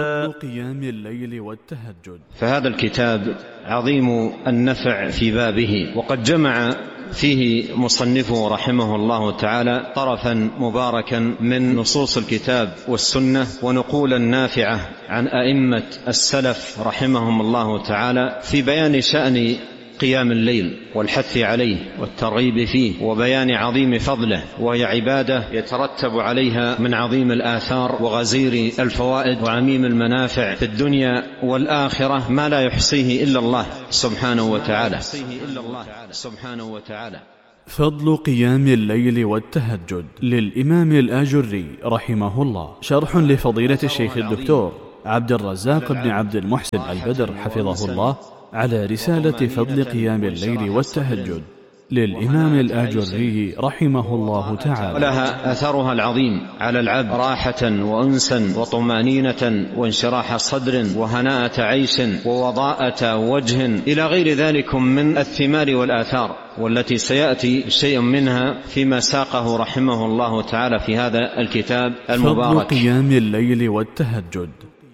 قيام الليل والتهجد. فهذا الكتاب عظيم النفع في بابه، وقد جمع فيه مصنفه رحمه الله تعالى طرفا مباركا من نصوص الكتاب والسنة ونقولا نافعة عن أئمة السلف رحمهم الله تعالى في بيان شأن قيام الليل والحث عليه والترغيب فيه وبيان عظيم فضله، وهي عبادة يترتب عليها من عظيم الآثار وغزير الفوائد وعميم المنافع في الدنيا والآخرة ما لا يحصيه إلا الله سبحانه وتعالى. فضل قيام الليل والتهجد للإمام الآجري رحمه الله. شرح لفضيلة الشيخ الدكتور عبد الرزاق بن عبد المحسن البدر حفظه الله على رسالة فضل قيام الليل والتهجد للإمام الآجري رحمه الله تعالى. ولها أثرها العظيم على العبد راحة وأنسا وطمانينة وانشراح صدر وهناءة عيش ووضاءة وجه إلى غير ذلك من الثمار والآثار، والتي سيأتي شيء منها فيما ساقه رحمه الله تعالى في هذا الكتاب المبارك. فضل قيام الليل والتهجد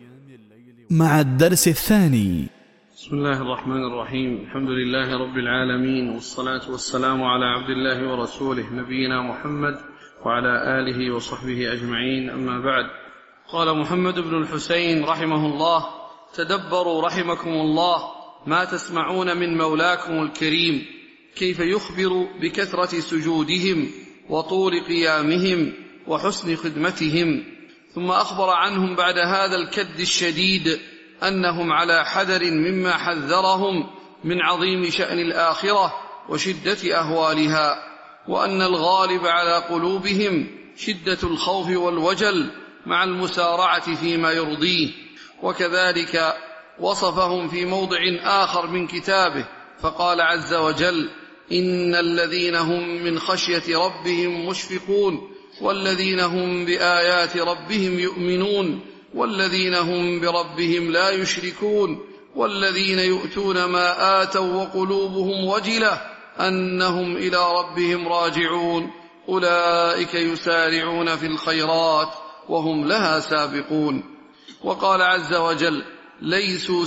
مع الدرس الثاني. بسم الله الرحمن الرحيم. الحمد لله رب العالمين، والصلاة والسلام على عبد الله ورسوله نبينا محمد وعلى آله وصحبه أجمعين، أما بعد. قال محمد بن الحسين رحمه الله: تدبروا رحمكم الله ما تسمعون من مولاكم الكريم، كيف يخبر بكثرة سجودهم وطول قيامهم وحسن خدمتهم، ثم أخبر عنهم بعد هذا الكد الشديد أنهم على حذر مما حذرهم من عظيم شأن الآخرة وشدة أهوالها، وأن الغالب على قلوبهم شدة الخوف والوجل مع المسارعة فيما يرضيه. وكذلك وصفهم في موضع آخر من كتابه فقال عز وجل: إن الذين هم من خشية ربهم مشفقون والذين هم بآيات ربهم يؤمنون والذين هم بربهم لا يشركون والذين يؤتون ما آتوا وقلوبهم وجلة أنهم إلى ربهم راجعون أولئك يسارعون في الخيرات وهم لها سابقون. وقال عز وجل: ليسوا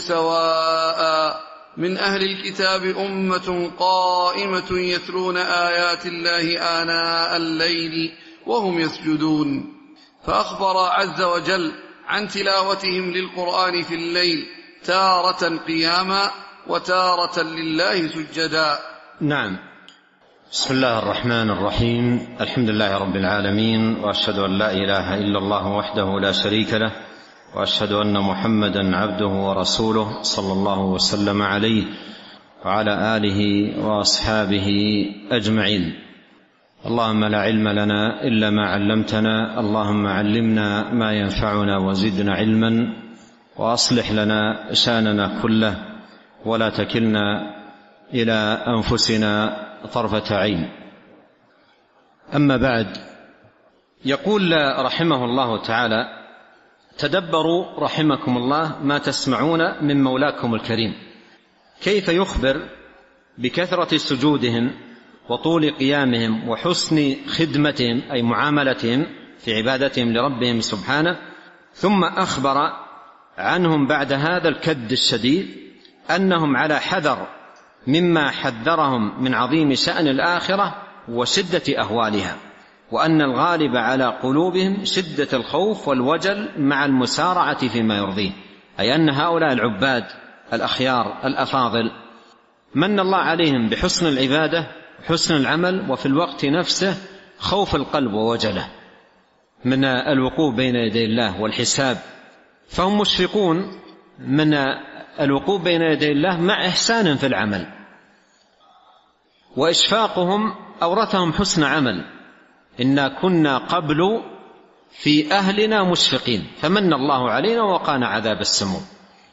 سواء من أهل الكتاب أمة قائمة يتلون آيات الله آناء الليل وهم يسجدون. فأخبر عز وجل عن تلاوتهم للقرآن في الليل تارة قياما وتارة لله سجدا. نعم. بسم الله الرحمن الرحيم. الحمد لله رب العالمين، وأشهد أن لا إله إلا الله وحده لا شريك له، وأشهد أن محمدا عبده ورسوله صلى الله وسلم عليه وعلى آله وأصحابه أجمعين. اللهم لا علم لنا إلا ما علمتنا، اللهم علمنا ما ينفعنا وزدنا علما، وأصلح لنا شأننا كله ولا تكلنا إلى أنفسنا طرفة عين. أما بعد، يقول رحمه الله تعالى: تدبروا رحمكم الله ما تسمعون من مولاكم الكريم، كيف يخبر بكثرة سجودهم وطول قيامهم وحسن خدمتهم أي معاملتهم في عبادتهم لربهم سبحانه، ثم أخبر عنهم بعد هذا الكد الشديد أنهم على حذر مما حذرهم من عظيم شأن الآخرة وشدة أهوالها، وأن الغالب على قلوبهم شدة الخوف والوجل مع المسارعة فيما يرضيه، أي أن هؤلاء العباد الأخيار الأفاضل من الله عليهم بحسن العبادة حسن العمل، وفي الوقت نفسه خوف القلب ووجله من الوقوف بين يدي الله والحساب، فهم مشفقون من الوقوف بين يدي الله مع إحسان في العمل، وإشفاقهم أورثهم حسن عمل. إنا كنا قبل في أهلنا مشفقين فمن الله علينا وقانا عذاب السموم.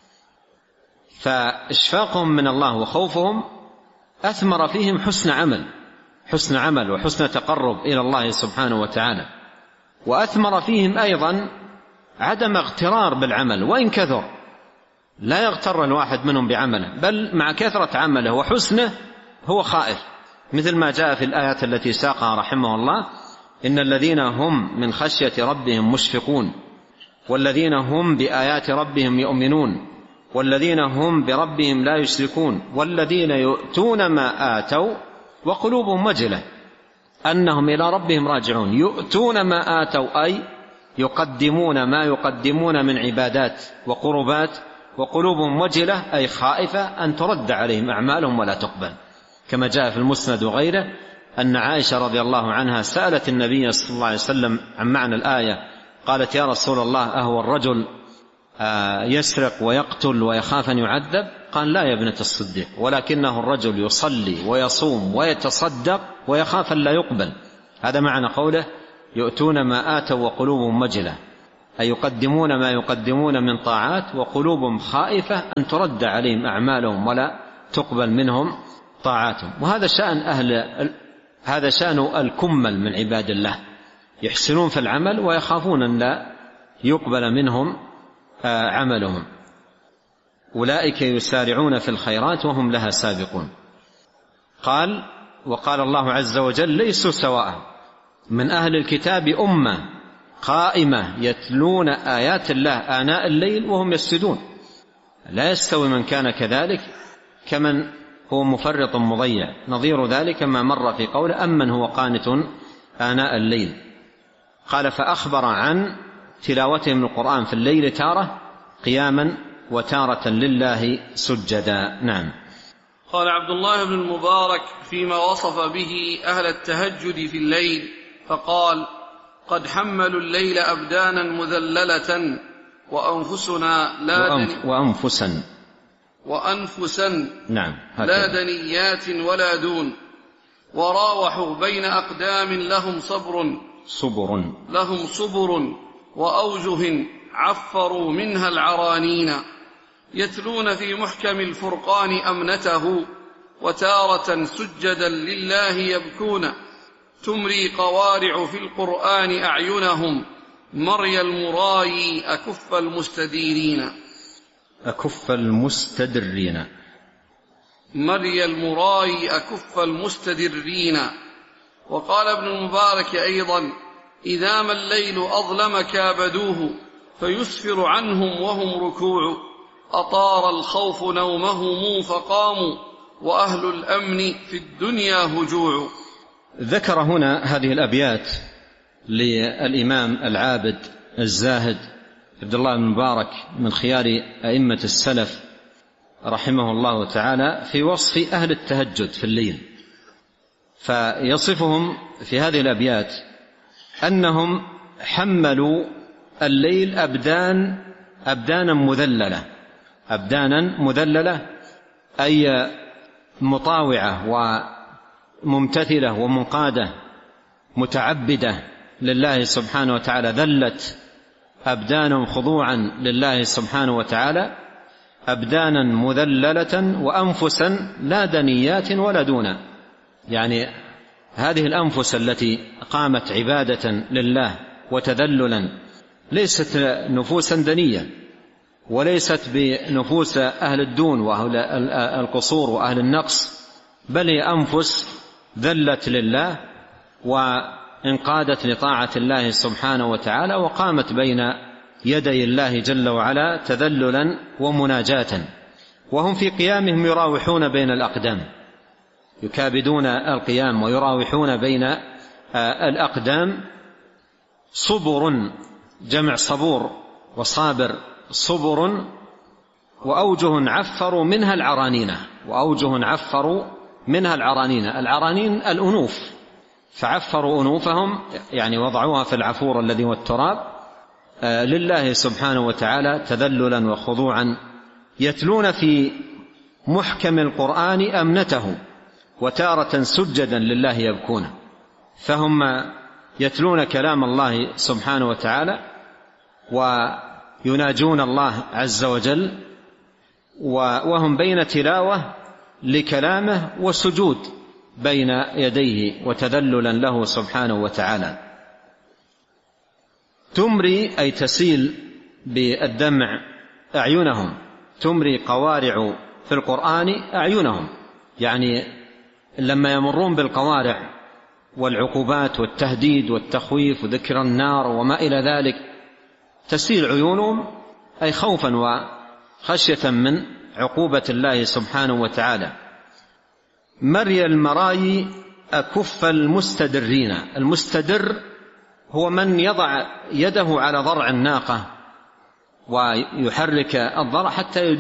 فإشفاقهم من الله وخوفهم أثمر فيهم حسن عمل وحسن تقرب إلى الله سبحانه وتعالى، وأثمر فيهم أيضا عدم اغترار بالعمل، وإن كثر لا يغتر الواحد منهم بعمله، بل مع كثرة عمله وحسنه هو خائف، مثل ما جاء في الآيات التي ساقها رحمه الله: إن الذين هم من خشية ربهم مشفقون والذين هم بآيات ربهم يؤمنون والذين هم بربهم لا يشركون والذين يؤتون ما آتوا وقلوبهم وجلة أنهم إلى ربهم راجعون. يؤتون ما آتوا أي يقدمون ما يقدمون من عبادات وقربات، وقلوبهم وجلة أي خائفة أن ترد عليهم أعمالهم ولا تقبل، كما جاء في المسند وغيره أن عائشة رضي الله عنها سألت النبي صلى الله عليه وسلم عن معنى الآية، قالت: يا رسول الله، أهو الرجل يسرق ويقتل ويخاف أن يعذب؟ قال: لا يا ابنة الصديق، ولكنه الرجل يصلي ويصوم ويتصدق ويخاف أن لا يقبل. هذا معنى قوله يؤتون ما آتوا وقلوبهم وجلة، أي يقدمون ما يقدمون من طاعات وقلوبهم خائفة أن ترد عليهم أعمالهم ولا تقبل منهم طاعاتهم. وهذا هذا شأن الكمل من عباد الله، يحسنون في العمل ويخافون أن لا يقبل منهم عملهم. أولئك يسارعون في الخيرات وهم لها سابقون. وقال الله عز وجل: ليسوا سواء من أهل الكتاب أمة قائمة يتلون آيات الله آناء الليل وهم يسجدون. لا يستوي من كان كذلك كمن هو مفرط مضيع. نظير ذلك ما مر في قوله: أمن هو قانت آناء الليل. قال: فأخبر عن تلاوتهم القرآن في الليل تارة قياما وتارة لله سجدا. نعم. قال عبد الله بن المبارك فيما وصف به أهل التهجد في الليل فقال: قد حملوا الليل أبدانا مذللة وأنفسا نعم لا دنيات ولا دون، وراوحوا بين أقدام لهم صبر وأوجه عفروا منها العرانين، يتلون في محكم الفرقان أمنته، وتارة سجدا لله يبكون، تمري قوارع في القرآن أعينهم، مري المراي أكف المستدرين. وقال ابن المبارك أيضا: إذا ما الليل أظلم كابدوه، فيسفر عنهم وهم ركوع، أطار الخوف نومهم فقاموا، وأهل الأمن في الدنيا هجوع. ذكر هنا هذه الأبيات للإمام العابد الزاهد عبد الله بن المبارك من خيار أئمة السلف رحمه الله تعالى في وصف أهل التهجد في الليل، فيصفهم في هذه الأبيات أنهم حملوا الليل أبدانا مذللة أي مطاوعة وممتثلة ومنقادة متعبدة لله سبحانه وتعالى، ذلت أبدانا خضوعا لله سبحانه وتعالى، أبدانا مذللة وأنفسا لا دنيات ولا دونا. يعني هذه الأنفس التي قامت عبادة لله وتذللا ليست نفوسا دنية، وليست بنفوس أهل الدون وأهل القصور وأهل النقص، بل هي أنفس ذلت لله وانقادت لطاعة الله سبحانه وتعالى، وقامت بين يدي الله جل وعلا تذللا ومناجاة. وهم في قيامهم يراوحون بين الأقدام، يكابدون القيام ويراوحون بين الأقدام. صبر جمع صبور وصابر، صبر وأوجه عفروا منها العرانين. العرانين الأنوف، فعفروا أنوفهم يعني وضعوها في العفور الذي هو التراب لله سبحانه وتعالى تذللا وخضوعا، يتلون في محكم القرآن أمنته، وتارة سجدا لله يبكون. فهم يتلون كلام الله سبحانه وتعالى ويناجون الله عز وجل، وهم بين تلاوة لكلامه وسجود بين يديه وتذللا له سبحانه وتعالى. تمري أي تسيل بالدمع أعينهم، تمري قوارع في القرآن أعينهم، يعني لما يمرون بالقوارع والعقوبات والتهديد والتخويف وذكر النار وما إلى ذلك، تسيل عيونهم، أي خوفا وخشية من عقوبة الله سبحانه وتعالى. مري المراي أكف المستدرين. المستدر هو من يضع يده على ضرع الناقة ويحرك الضرع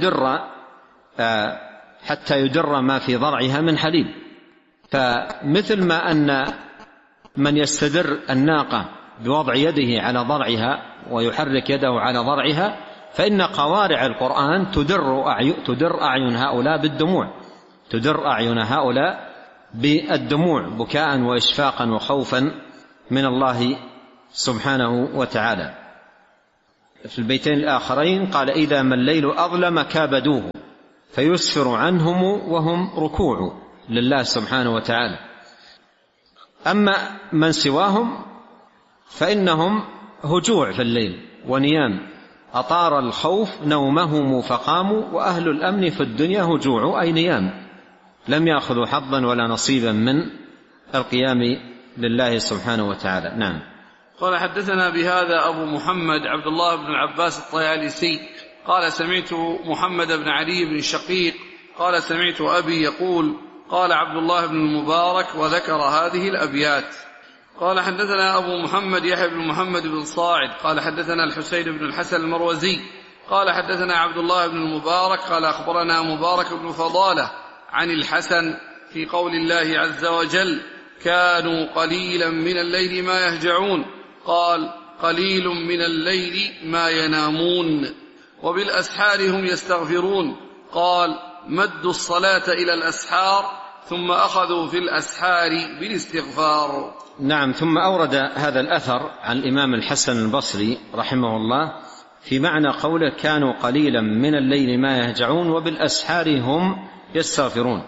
حتى يدر ما في ضرعها من حليب. فمثل ما أن من يستدر الناقة بوضع يده على ضرعها ويحرك يده على ضرعها، فإن قوارع القرآن تدر أعين هؤلاء بالدموع، تدر أعين هؤلاء بالدموع بكاء وإشفاقا وخوفا من الله سبحانه وتعالى. في البيتين الآخرين قال: إذا ما الليل أظلم كابدوه فيسفر عنهم وهم ركوع لله سبحانه وتعالى. أما من سواهم فإنهم هجوع في الليل ونيام، أطار الخوف نومهم فقاموا، وأهل الأمن في الدنيا هجوع أي نيام، لم يأخذوا حظا ولا نصيبا من القيام لله سبحانه وتعالى. نعم. قال: حدثنا بهذا أبو محمد عبد الله بن العباس الطيالسي قال: سمعت محمد بن علي بن شقيق قال: سمعت أبي يقول: قال عبد الله بن المبارك، وذكر هذه الأبيات. قال: حدثنا أبو محمد يحيى بن محمد بن صاعد قال: حدثنا الحسين بن الحسن المروزي قال: حدثنا عبد الله بن المبارك قال: أخبرنا مبارك بن فضالة عن الحسن في قول الله عز وجل: كانوا قليلا من الليل ما يهجعون، قال: قليل من الليل ما ينامون، وبالأسحار هم يستغفرون، قال: مدوا الصلاة إلى الأسحار ثم أخذوا في الأسحار بالاستغفار. نعم. ثم أورد هذا الأثر عن الإمام الحسن البصري رحمه الله في معنى قوله: كانوا قليلا من الليل ما يهجعون وبالأسحار هم يستغفرون،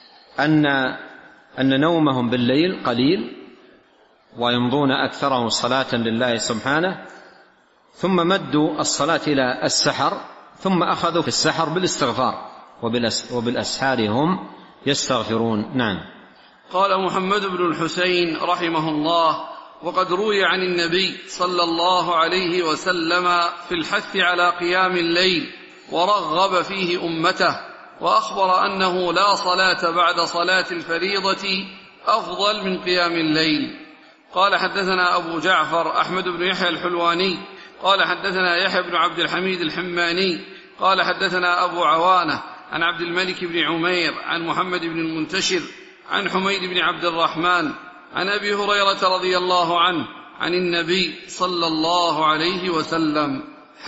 أن نومهم بالليل قليل ويمضون أكثره صلاة لله سبحانه، ثم مدوا الصلاة إلى السحر، ثم أخذوا في السحر بالاستغفار، وبالأسحار هم يستغفرون. نعم. قال محمد بن الحسين رحمه الله: وقد روي عن النبي صلى الله عليه وسلم في الحث على قيام الليل ورغب فيه أمته، وأخبر أنه لا صلاة بعد صلاة الفريضة أفضل من قيام الليل. قال: حدثنا أبو جعفر أحمد بن يحيى الحلواني قال: حدثنا يحيى بن عبد الحميد الحماني قال: حدثنا أبو عوانة عن عبد الملك بن عمير عن محمد بن المنتشر عن حميد بن عبد الرحمن عن أبي هريرة رضي الله عنه عن النبي صلى الله عليه وسلم.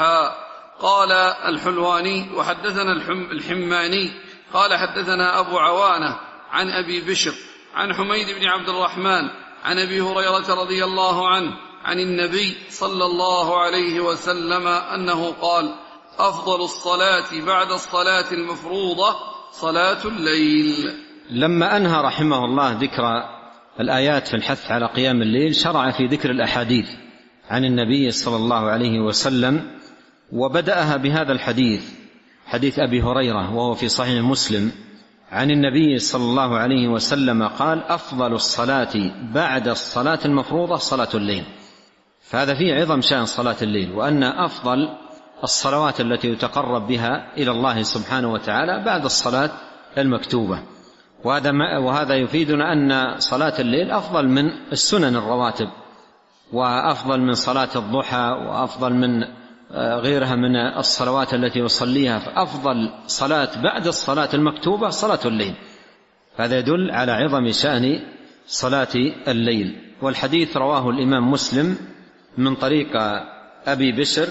قال الحلواني: وحدثنا الحماني قال: حدثنا أبو عوانة عن أبي بشر عن حميد بن عبد الرحمن عن أبي هريرة رضي الله عنه عن النبي صلى الله عليه وسلم أنه قال: أفضل الصلاة بعد الصلاة المفروضة صلاة الليل. لما أنهى رحمه الله ذكر الآيات في الحث على قيام الليل، شرع في ذكر الأحاديث عن النبي صلى الله عليه وسلم، وبدأها بهذا الحديث، حديث أبي هريرة وهو في صحيح مسلم عن النبي صلى الله عليه وسلم قال: أفضل الصلاة بعد الصلاة المفروضة صلاة الليل. فهذا فيه عظم شأن صلاة الليل، وأن أفضل الصلوات التي يتقرب بها إلى الله سبحانه وتعالى بعد الصلاة المكتوبة. وهذا يفيدنا أن صلاة الليل أفضل من السنن الرواتب، وأفضل من صلاة الضحى، وأفضل من غيرها من الصلوات التي يصليها. فأفضل صلاة بعد الصلاة المكتوبة صلاة الليل. هذا يدل على عظم شأن صلاة الليل. والحديث رواه الإمام مسلم من طريق أبي بشر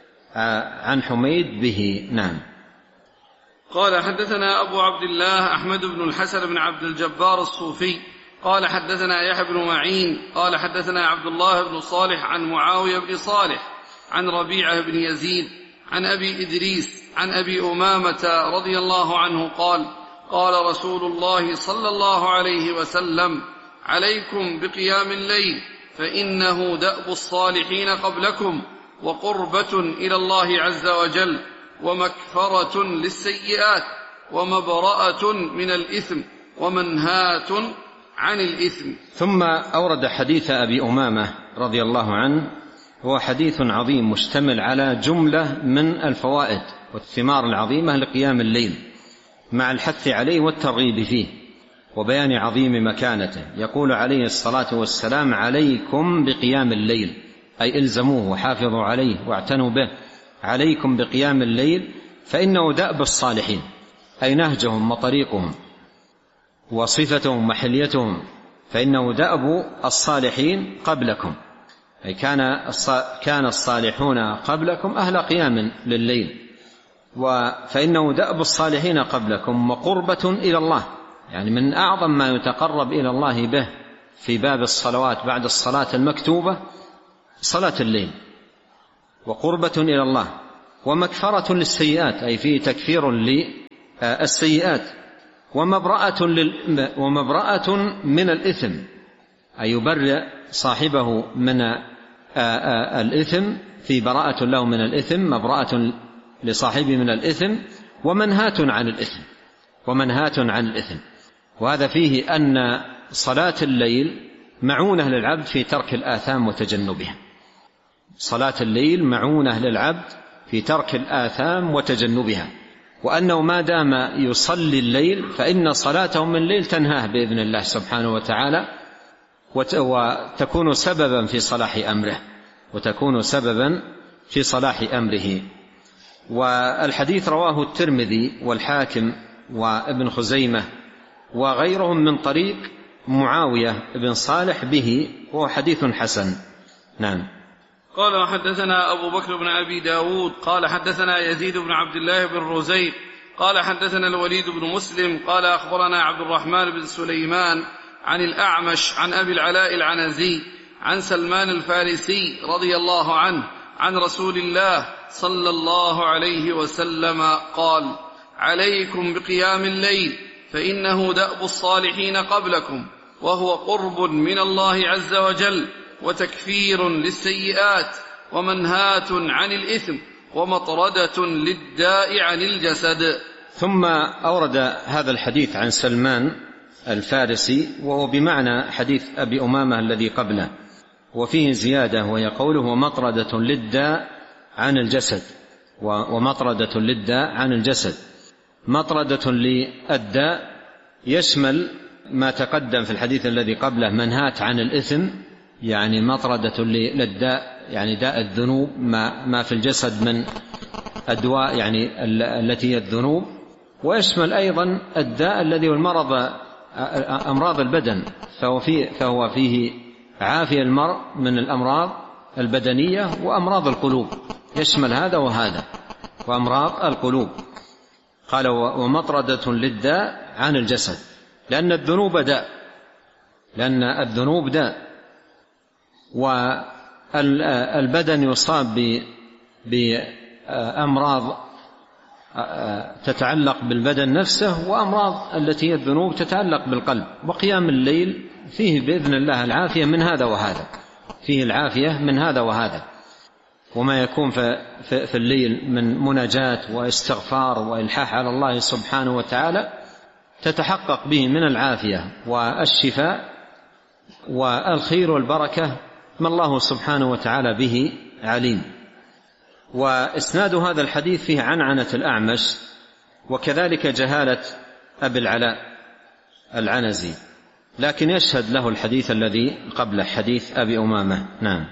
عن حميد به. نعم. قال: حدثنا أبو عبد الله أحمد بن الحسن بن عبد الجبار الصوفي قال: حدثنا يحيى بن معين قال: حدثنا عبد الله بن صالح عن معاوية بن صالح عن ربيعة بن يزيد عن أبي إدريس عن أبي أمامة رضي الله عنه قال: قال رسول الله صلى الله عليه وسلم: عليكم بقيام الليل، فإنه دأب الصالحين قبلكم، وقربة إلى الله عز وجل، ومكفرة للسيئات، ومبرأة من الإثم، ومنهاة عن الإثم. ثم أورد حديث أبي أمامة رضي الله عنه هو حديث عظيم مشتمل على جملة من الفوائد والثمار العظيمة لقيام الليل، مع الحث عليه والترغيب فيه وبيان عظيم مكانته. يقول عليه الصلاة والسلام: عليكم بقيام الليل، أي إلزموه وحافظوا عليه واعتنوا به. عليكم بقيام الليل فإنه دأب الصالحين، أي نهجهم وطريقهم وصفتهم وحليتهم، فإنه دأب الصالحين قبلكم، أي كان الصالحون قبلكم أهل قيام لليل، فإنه دأب الصالحين قبلكم وقربة إلى الله، يعني من أعظم ما يتقرب إلى الله به في باب الصلوات بعد الصلاة المكتوبة صلاة الليل، وقربة إلى الله، ومكفرة للسيئات، أي فيه تكفير للسيئات، ومبرأة من الإثم، أي يبرئ صاحبه من الإثم، في براءة له من الإثم، مبرأة لصاحبه من الإثم، ومنهاة عن الإثم. وهذا فيه أن صلاة الليل معونة للعبد في ترك الآثام وتجنبها. صلاة الليل معونة للعبد في ترك الآثام وتجنبها، وأنه ما دام يصلي الليل فإن صلاته من الليل تنهاه بإذن الله سبحانه وتعالى، وتكون سببا في صلاح أمره. والحديث رواه الترمذي والحاكم وابن خزيمة وغيرهم من طريق معاوية بن صالح به، وهو حديث حسن. نعم. قال: وحدثنا أبو بكر بن أبي داود قال حدثنا يزيد بن عبد الله بن رزيق قال حدثنا الوليد بن مسلم قال أخبرنا عبد الرحمن بن سليمان عن الأعمش عن أبي العلاء العنزي عن سلمان الفارسي رضي الله عنه عن رسول الله صلى الله عليه وسلم قال: عليكم بقيام الليل فإنه دأب الصالحين قبلكم، وهو قرب من الله عز وجل، وتكفير للسيئات، ومنهاة عن الإثم، ومطردة للداء عن الجسد. ثم أورد هذا الحديث عن سلمان الفارسي، وهو بمعنى حديث أبي أمامة الذي قبله، وفيه زيادة وهي قوله: ومطردة للداء عن الجسد. ومطردة للداء عن الجسد، مطردة للداء يشمل ما تقدم في الحديث الذي قبله، منهاة عن الإثم، يعني مطردة للداء يعني داء الذنوب، ما في الجسد من أدواء يعني التي هي الذنوب، ويشمل أيضا الداء الذي هو المرض، أمراض البدن، فهو فيه عافية المرء من الأمراض البدنية وأمراض القلوب، يشمل هذا وهذا، وأمراض القلوب. قال: ومطردة للداء عن الجسد، لأن الذنوب داء، والبدن يصاب بأمراض تتعلق بالبدن نفسه، وأمراض التي هي الذنوب تتعلق بالقلب. وقيام الليل فيه بإذن الله العافية من هذا وهذا، فيه العافية من هذا وهذا، وما يكون في الليل من مناجاة واستغفار وإلحاح على الله سبحانه وتعالى تتحقق به من العافية والشفاء والخير والبركة، ما الله سبحانه وتعالى به عليم. وإسناد هذا الحديث فيه عنعنة الأعمش، وكذلك جهالة أبي العلاء العنزي، لكن يشهد له الحديث الذي قبل حديث أبي أمامة. نعم.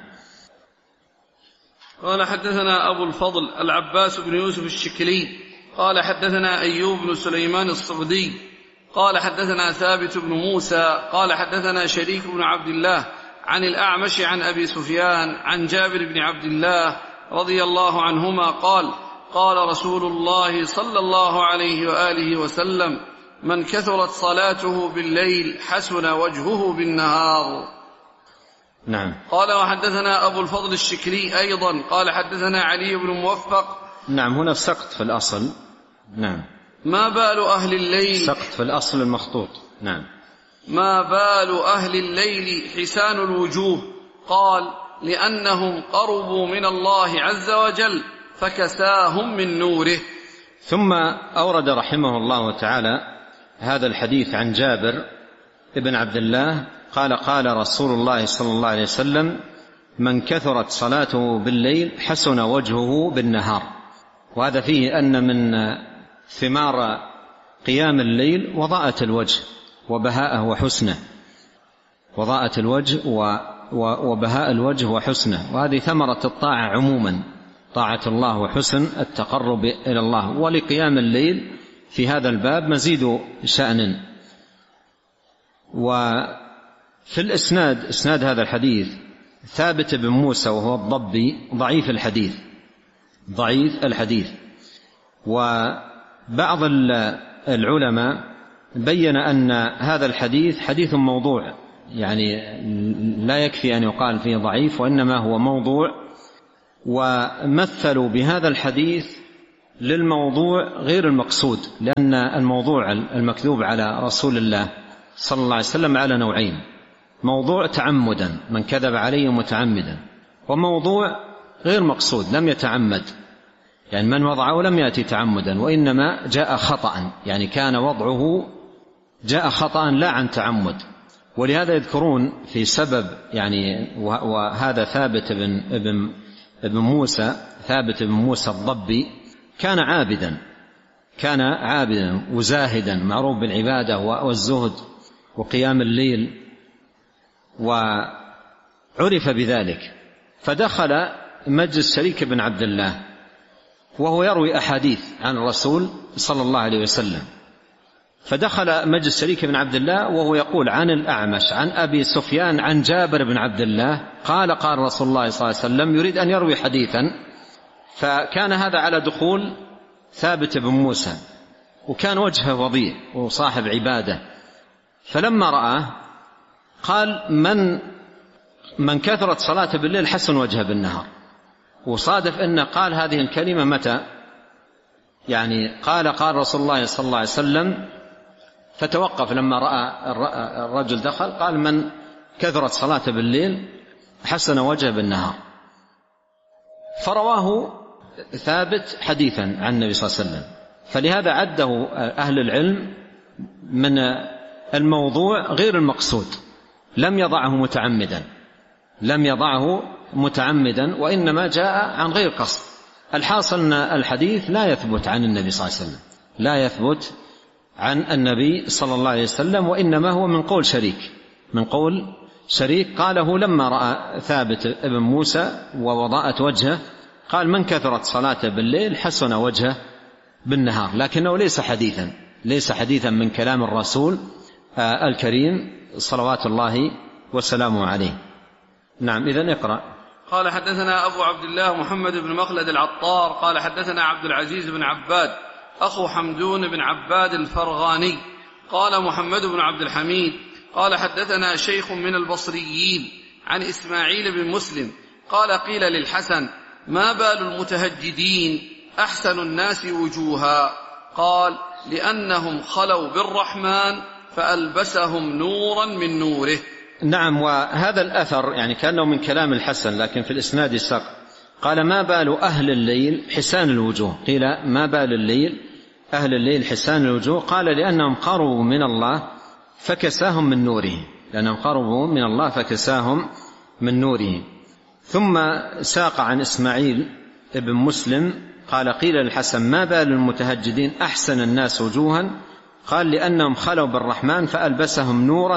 قال: حدثنا أبو الفضل العباس بن يوسف الشكلي قال حدثنا أيوب بن سليمان الصغدي قال حدثنا ثابت بن موسى قال حدثنا شريك بن عبد الله عن الأعمش عن أبي سفيان عن جابر بن عبد الله رضي الله عنهما قال: قال رسول الله صلى الله عليه وآله وسلم: من كثرت صلاته بالليل حسن وجهه بالنهار. نعم. قال: وحدثنا أبو الفضل الشكري أيضا قال حدثنا علي بن موفق. نعم، هنا سقط في الأصل. نعم. ما بال أهل الليل، سقط في الأصل المخطوط. نعم. ما بال أهل الليل حسان الوجوه؟ قال: لأنهم قربوا من الله عز وجل فكساهم من نوره. ثم أورد رحمه الله تعالى هذا الحديث عن جابر بن عبد الله قال: قال رسول الله صلى الله عليه وسلم: من كثرت صلاته بالليل حسن وجهه بالنهار. وهذا فيه أن من ثمار قيام الليل وضاءة الوجه وبهاءه وحسنه، وضاءة الوجه وبهاء الوجه وحسنه. وهذه ثمرة الطاعة عموما، طاعة الله وحسن التقرب إلى الله. ولقيام الليل في هذا الباب مزيد شأن. وفي الإسناد، إسناد هذا الحديث ثابت بن موسى وهو الضبي ضعيف الحديث. وبعض العلماء بين أن هذا الحديث حديث موضوع، يعني لا يكفي أن يقال فيه ضعيف، وإنما هو موضوع. ومثلوا بهذا الحديث للموضوع غير المقصود، لأن الموضوع المكذوب على رسول الله صلى الله عليه وسلم على نوعين: موضوع تعمدا، من كذب عليه متعمدا، وموضوع غير مقصود لم يتعمد، يعني من وضعه لم يأتي تعمدا وإنما جاء خطأ، يعني كان وضعه جاء خطأ لا عن تعمد. ولهذا يذكرون في سبب، يعني وهذا ثابت بن موسى الضبي كان عابدا وزاهدا، معروف بالعبادة والزهد وقيام الليل، وعرف بذلك. فدخل مجلس شريك بن عبد الله وهو يروي أحاديث عن الرسول صلى الله عليه وسلم. فدخل مجلس شريك بن عبد الله وهو يقول عن الأعمش عن أبي سفيان عن جابر بن عبد الله قال قال رسول الله صلى الله عليه وسلم، يريد أن يروي حديثا. فكان هذا على دخول ثابت بن موسى، وكان وجهه وضيء وصاحب عبادة. فلما رآه قال من كثرت صلاة بالليل حسن وجهه بالنهار. وصادف أنه قال هذه الكلمة متى؟ يعني قال رسول الله صلى الله عليه وسلم، فتوقف لما رأى الرجل دخل قال من كثرت صلاة بالليل حسن وجهه بالنهار. فرواه ثابت حديثا عن النبي صلى الله عليه وسلم. فلهذا عده أهل العلم من الموضوع غير المقصود، لم يضعه متعمدا وإنما جاء عن غير قصد. الحاصل أن الحديث لا يثبت عن النبي صلى الله عليه وسلم، لا يثبت عن النبي صلى الله عليه وسلم، وإنما هو من قول شريك قاله لما رأى ثابت ابن موسى ووضاءة وجهه، قال من كثرت صلاته بالليل حسن وجهه بالنهار. لكنه ليس حديثا من كلام الرسول الكريم صلوات الله وسلامه عليه. نعم، إذن اقرأ. قال حدثنا أبو عبد الله محمد بن مخلد العطار قال حدثنا عبد العزيز بن عباد أخو حمدون بن عباد الفرغاني قال محمد بن عبد الحميد قال حدثنا شيخ من البصريين عن إسماعيل بن مسلم قال قيل للحسن ما بال المتهجدين أحسن الناس وجوها؟ قال لأنهم خلوا بالرحمن فألبسهم نورا من نوره. نعم. وهذا الأثر يعني كأنه من كلام الحسن، لكن في الإسناد ساق قال ما بال أهل الليل حسان الوجوه، قيل ما بال أهل الليل حسان الوجوه، قال لأنهم قربوا من الله فكساهم من نوره. ثم ساق عن إسماعيل ابن مسلم قال قيل للحسن ما بال المتهجدين أحسن الناس وجوها؟ قال لأنهم خلوا بالرحمن فألبسهم نورا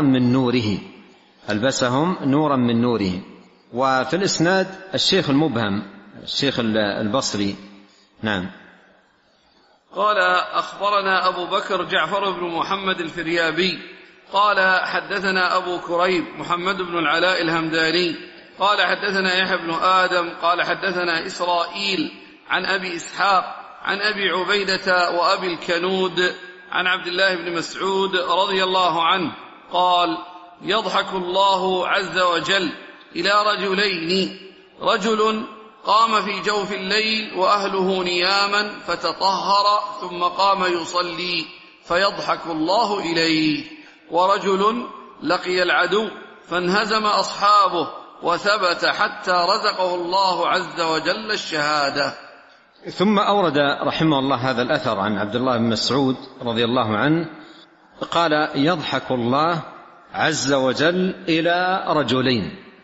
من نوره. وفي الإسناد الشيخ المبهم الشيخ البصري. نعم. قال أخبرنا أبو بكر جعفر بن محمد الفريابي قال حدثنا أبو كريب محمد بن العلاء الهمداني قال حدثنا يحيى بن آدم قال حدثنا إسرائيل عن أبي إسحاق عن أبي عبيدة وأبي الكنود عن عبد الله بن مسعود رضي الله عنه قال يضحك الله عز وجل إلى رجلين، رجل قام في جوف الليل وأهله نياما فتطهر ثم قام يصلي فيضحك الله إليه، ورجل لقي العدو فانهزم أصحابه وثبت حتى رزقه الله عز وجل الشهادة. ثم أورد رحمه الله هذا الأثر عن عبد الله بن مسعود رضي الله عنه قال يضحك الله عز وجل إلى رجلين،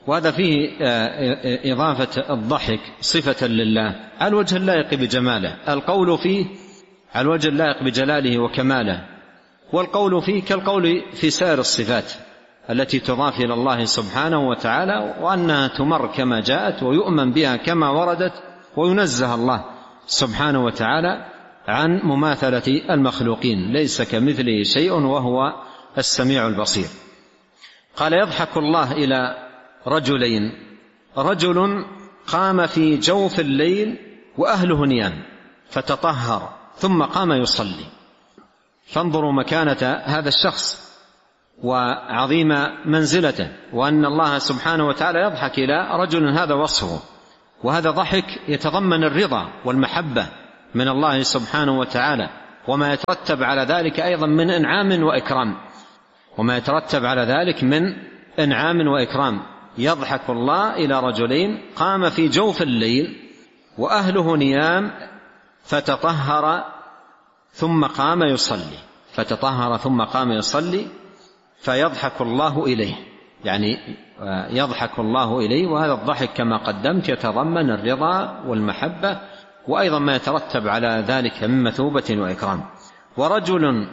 وهذا فيه إضافة الضحك صفة لله على الوجه اللائق بجماله، القول فيه على الوجه اللائق بجلاله وكماله، والقول فيه كالقول في سائر الصفات التي تضاف إلى الله سبحانه وتعالى، وأنها تمر كما جاءت ويؤمن بها كما وردت، وينزه الله سبحانه وتعالى عن مماثلة المخلوقين، ليس كمثله شيء وهو السميع البصير. قال: يضحك الله إلى رجلين: رجل قام في جوف الليل وأهله نيام فتطهر ثم قام يصلي. فانظروا مكانة هذا الشخص وعظيم منزلته، وأن الله سبحانه وتعالى يضحك إلى رجل هذا وصفه، وهذا ضحك يتضمن الرضا والمحبة من الله سبحانه وتعالى، وما يترتب على ذلك أيضا من إنعام وإكرام، وما يترتب على ذلك من إنعام وإكرام. يضحك الله إلى رجلين قام في جوف الليل وأهله نيام فتطهر ثم قام يصلي، فتطهر ثم قام يصلي فيضحك الله إليه، يعني يضحك الله إليه. وهذا الضحك كما قدمت يتضمن الرضا والمحبة، وأيضا ما يترتب على ذلك من مثوبة وإكرام. ورجل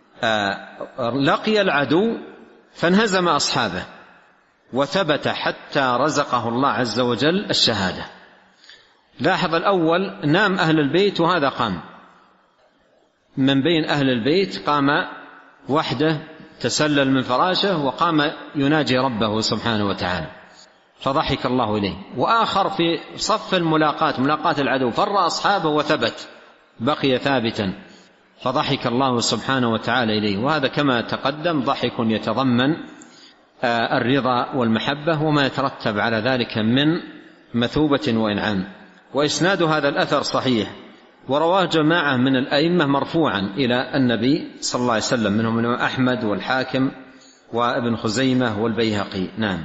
لقي العدو فانهزم أصحابه وثبت حتى رزقه الله عز وجل الشهادة. لاحظ الأول نام أهل البيت وهذا قام من بين أهل البيت، قام وحده تسلل من فراشه وقام يناجي ربه سبحانه وتعالى فضحك الله إليه. وآخر في صف ملاقاة العدو فر أصحابه وثبت بقي ثابتا فضحك الله سبحانه وتعالى إليه. وهذا كما تقدم ضحك يتضمن الرضا والمحبة وما يترتب على ذلك من مثوبة وإنعام. وإسناد هذا الأثر صحيح، ورواه جماعة من الأئمة مرفوعا إلى النبي صلى الله عليه وسلم، منهم أحمد والحاكم وابن خزيمة والبيهقي. نعم.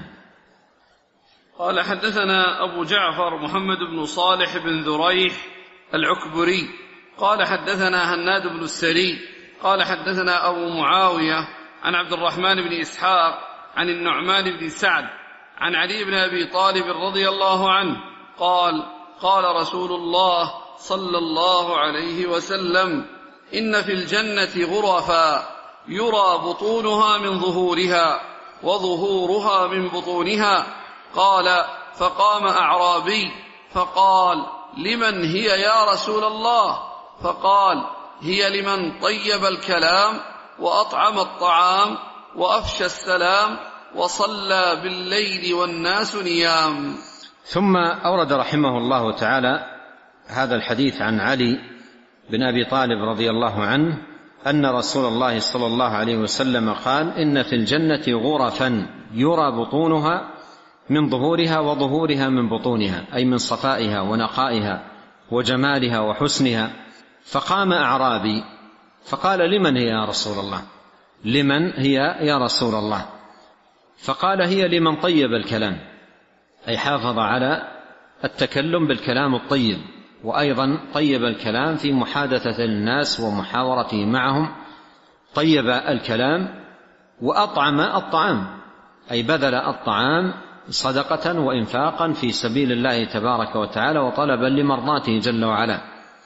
قال: حدثنا أبو جعفر محمد بن صالح بن ذريح العكبري قال: حدثنا هناد بن السري قال: حدثنا أبو معاوية عن عبد الرحمن بن إسحاق عن النعمان بن سعد عن علي بن أبي طالب رضي الله عنه قال: قال رسول الله صلى الله عليه وسلم: إن في الجنة غرفا يرى بطونها من ظهورها وظهورها من بطونها. قال: فقام أعرابي فقال: لمن هي يا رسول الله؟ فقال: هي لمن طيب الكلام وأطعم الطعام وأفشى السلام وصلى بالليل والناس نيام. ثم أورد رحمه الله تعالى هذا الحديث عن علي بن أبي طالب رضي الله عنه أن رسول الله صلى الله عليه وسلم قال: إن في الجنة غرفا يرى بطونها من ظهورها وظهورها من بطونها، أي من صفائها ونقائها وجمالها وحسنها. فقام أعرابي فقال: لمن هي يا رسول الله؟ لمن هي يا رسول الله؟ فقال: هي لمن طيب الكلام، أي حافظ على التكلم بالكلام الطيب، وأيضا طيب الكلام في محادثة الناس ومحاورته معهم، طيب الكلام وأطعم الطعام، أي بذل الطعام صدقة وإنفاقا في سبيل الله تبارك وتعالى وطلبا لمرضاته جل وعلا.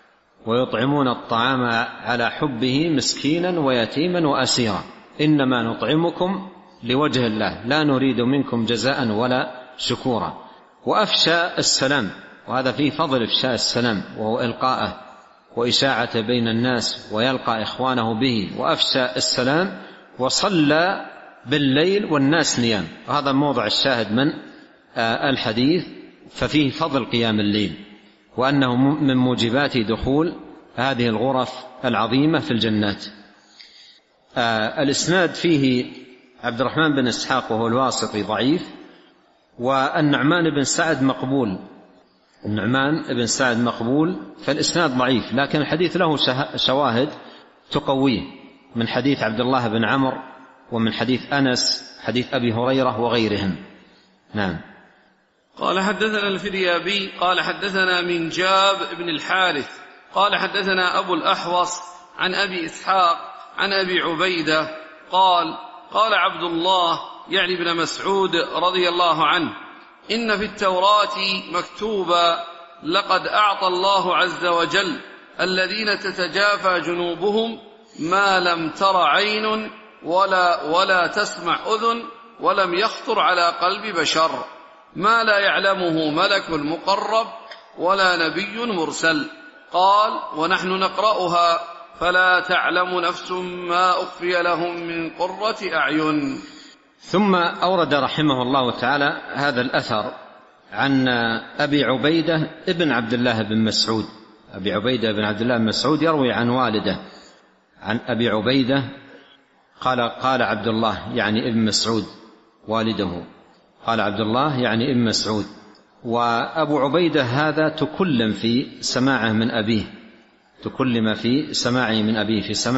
ويطعمون الطعام على حبه مسكينا ويتيما وأسيرا، إنما نطعمكم لوجه الله لا نريد منكم جزاء ولا شكورا. وأفشى السلام، وهذا فيه فضل إفشاء السلام، وهو إلقاءه وإشاعة بين الناس ويلقى إخوانه به. وأفشى السلام وصلى بالليل والناس نيام، وهذا موضع الشاهد من الحديث، ففيه فضل قيام الليل، وأنه من موجبات دخول هذه الغرف العظيمة في الجنات. الإسناد فيه عبد الرحمن بن إسحاق وهو الواسطي ضعيف، والنعمان بن سعد مقبول، النعمان بن سعد مقبول، فالإسناد ضعيف، لكن الحديث له شواهد تقويه من حديث عبد الله بن عمرو ومن حديث أنس، حديث أبي هريرة وغيرهم. نعم. قال: حدثنا الفريابي قال: حدثنا من جاب بن الحارث قال: حدثنا أبو الأحوص عن أبي إسحاق عن أبي عبيدة قال: قال عبد الله يعني بن مسعود رضي الله عنه: إن في التوراة مكتوبا: لقد أعطى الله عز وجل الذين تتجافى جنوبهم ما لم تر عين ولا تسمع أذن ولم يخطر على قلب بشر، ما لا يعلمه ملك مقرب ولا نبي مرسل. قال: ونحن نقرأها فلا تعلم نفس ما أخفي لهم من قرة أعين. ثم أورد رحمه الله تعالى هذا الأثر عن أبي عبيدة ابن عبد الله بن مسعود. أبي عبيدة بن عبد الله بن مسعود يروي عن والده عن أبي عبيدة قال عبد الله يعني ابن مسعود والده، قال عبد الله يعني ابن مسعود. وأبو عبيدة هذا تكلم في سماعه من أبيه، تكلم في سماعه من أبيه، في سماع